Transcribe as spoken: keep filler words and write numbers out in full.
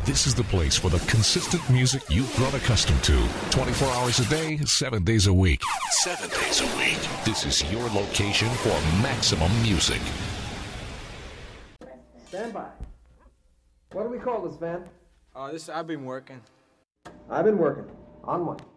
This is the place for the consistent music you've grown accustomed to. twenty-four hours a day, seven days a week. Seven days a week. This is your location for maximum music. Stand by. What do we call this, Van? Uh, this I've been working. I've been working. On what?